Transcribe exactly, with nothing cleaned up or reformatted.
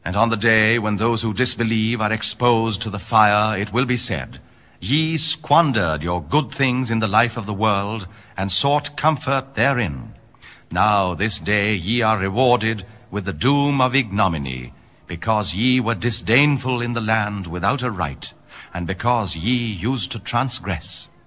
And on the day when those who disbelieve are exposed to the fire, it will be said, Ye squandered your good things in the life of the world, and sought comfort therein. Now this day ye are rewarded with the doom of ignominy, because ye were disdainful in the land without a right, and because ye used to transgress.